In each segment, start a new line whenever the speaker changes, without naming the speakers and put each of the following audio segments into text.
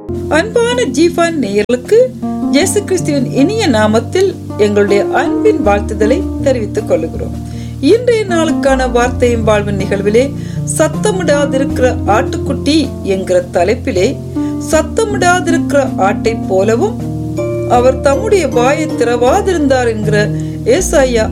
அன்பான ஜீவான் நேயர்களுக்கு இயேசு கிறிஸ்துவின் இனிய நாமத்தில் எங்களுடைய அன்பின் வாழ்த்துதலை தெரிவித்துக் கொள்கிறோம். இன்றைய நாளுக்கான வார்த்தையும் வாழ்வின் நிகழ்விலே சத்தமிடாதிருக்கிற ஆட்டுக்குட்டி என்கிற தலைப்பிலே, சத்தமிடாதிருக்கிற ஆட்டை போலவும் அவர் தம்முடைய வாயை திறவாதிருந்தார் என்கிற ஏசாயா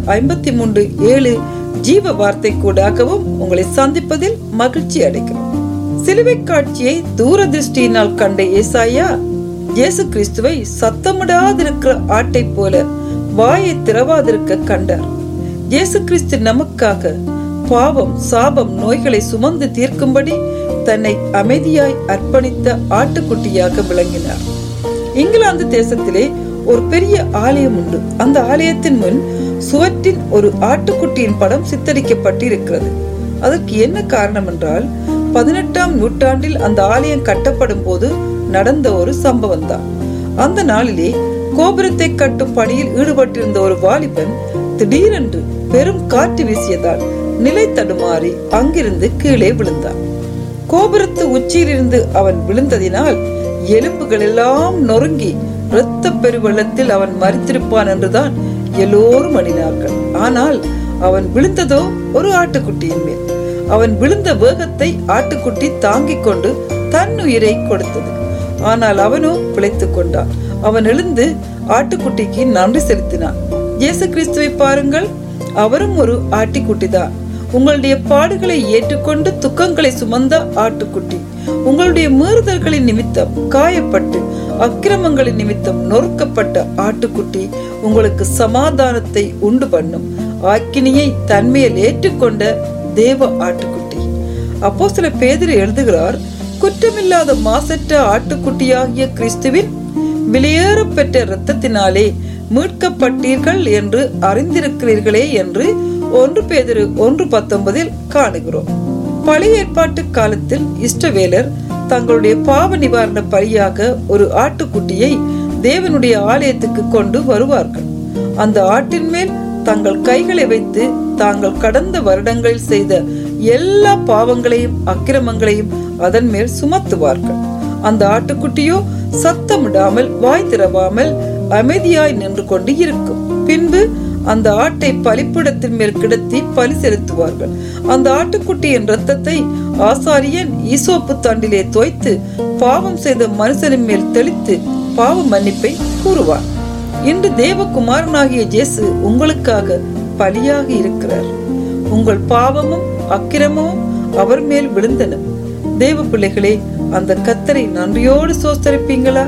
53:7 ஜீவ வார்த்தை கூடாகவும் உங்களை சந்திப்பதில் மகிழ்ச்சி அடைகிறோம். சிலுவை காட்சியை தூரதிருஷ்டியினால் கண்ட ஏசாயா இயேசு கிறிஸ்துவை சத்தமிடாதிருக்கிற ஆட்டை போல வாயை திறவாதிருக்க கண்டார். இயேசு கிறிஸ்து நமக்காக பாவம், சாபம், நோய்களை சுமந்து தீர்க்கும்படி தன்னை அமைதியாய் அர்ப்பணித்த ஆட்டுக்குட்டியாக விளங்கினார். இங்கிலாந்து தேசத்திலே ஒரு பெரிய ஆலயம் உண்டு. அந்த ஆலயத்தின் முன் சுவற்றின் ஒரு ஆட்டுக்குட்டியின் படம் சித்தரிக்கப்பட்டிருக்கிறது. அதற்கு என்ன காரணம் என்றால், 18ஆம் நூற்றாண்டில் அந்த ஆலயம் கட்டப்படும் போது நடந்த ஒரு சம்பவம் தான். அந்த நாளிலே கோபுரத்தை கட்டும் பணியில் ஈடுபட்டிருந்த ஒரு வாலிபன் திடீரென்று பெரும் காற்று வீசியதால் நிலை தடுமாறி அங்கிருந்து கீழே விழுந்தான். கோபுரத்து உச்சியிலிருந்து அவன் விழுந்ததினால் எலும்புகள் எல்லாம் நொறுங்கி இரத்த பெருவெள்ளத்தில் அவன் மரித்திருப்பான் என்றுதான் எல்லோரும் அணினார்கள். ஆனால் அவன் விழுந்ததோ ஒரு ஆட்டுக்குட்டியின் மேல். அவன் விழுந்த வேகத்தை ஆட்டுக்குட்டி தாங்கிக் கொண்டு தன் உயிரை கொடுத்தது. ஆனால் அவனோ பிழைத்துக் கொண்டான். அவன் எழுந்து ஆட்டுக்குட்டிக்கு நன்றி செலுத்தினான். இயேசு கிறிஸ்துவை பாருங்கள், அவரும் ஒரு ஆட்டுக்குட்டி தான். உங்களுடைய பாடுகளை ஏற்றுக்கொண்டு துக்கங்களை சுமந்த ஆட்டுக்குட்டி. உங்களுடைய மீறுதல்களின் நிமித்தம் காயப்பட்டு அக்கிரமங்களின் நிமித்தம் நொறுக்கப்பட்ட ஆட்டுக்குட்டி உங்களுக்கு சமாதானத்தை உண்டு பண்ணும் ஆக்கினியை தன்மையில் ஏற்றுக்கொண்ட தேவ ஆட்டுக்குட்டி. அப்போஸ்தலர் பேதுரு எழுதுகிறார், குற்றமில்லாத மாசற்ற ஆட்டுக்குட்டியாகிய கிறிஸ்துவின் விலையேற பெற்ற இரத்தத்தினாலே மீட்கப்பட்டீர்கள் என்று அறிந்திருக்கிறீர்களே என்று 1 பேதுரு 1:19 காணுகிறோம். பழைய ஏற்பாட்டு காலத்தில் இஸ்ரவேலர் தங்களுடைய பாவ நிவாரண பலியாக ஒரு ஆட்டுக்குட்டியை தேவனுடைய ஆலயத்துக்கு கொண்டு வருவார்கள். அந்த ஆட்டின் மேல் தங்கள் கைகளை வைத்து தாங்கள் கடந்த வருடங்களில் செய்த எல்லா பாவங்களையும் அக்கிரமங்களையும் அதன் மேல் சுமத்துவார்கள். அந்த ஆட்டுக்குட்டியோ சத்தமிடாமல் வாய் திறவாமல் அமைதியாய் நின்று கொண்டு இருக்கும். பின்பு அந்த ஆட்டை பலிபீடத்தின் மேல் கிடத்தி பலி செலுத்துவார்கள். அந்த ஆட்டுக்குட்டியின் இரத்தத்தை ஆசாரியன் ஈசோப்பு தண்டிலே தோய்த்து பாவம் செய்த மனுஷனின் மேல் தெளித்து பாவ மன்னிப்பை கூறுவார். இன்று தேவகுமாரனாகிய இயேசு உங்களுக்காக பலியாகி இருக்கிறார். உங்கள் பாவமும் அக்கிரமும் அவர் மேல் விழுந்தன. தேவ பிள்ளைகளே, அந்த கர்த்தரை நன்றியோடு சோஸ்தரிப்பீங்களா?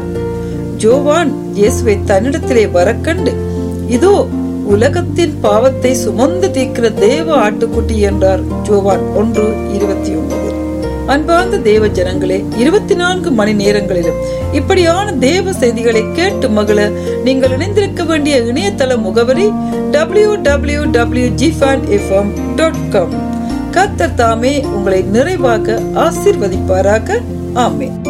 யோவான் இயேசுவை தன்னிடத்திலே வரக்கண்டு, இதோ உலகத்தின் பாவத்தை சுமந்து தீர்க்கிற தேவ ஆட்டுக்குட்டி என்றார். யோவான் 1:29. அன்பார்ந்த தேவ ஜனங்களே, 24 மணி நேரங்களிலும் இப்படியான தேவ செய்திகளை கேட்டு மகிழ நீங்கள் இணைந்திருக்க வேண்டிய இணையதள முகவரி www.gfanfm.com. கர்த்தர் தாமே உங்களை நிறைவாக ஆசீர்வதிப்பாராக. ஆமென்.